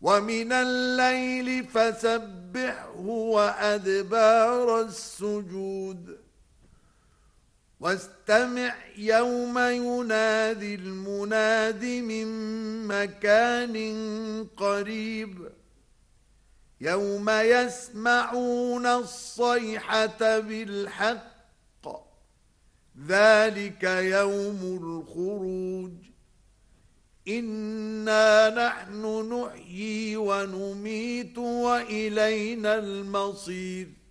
ومن الليل فسبحه وأدبار السجود واستمع يوم ينادي المناد من مكان قريب يوم يسمعون الصيحة بالحق ذلك يوم الخروج إنا نحن نحيي ونميت وإلينا المصير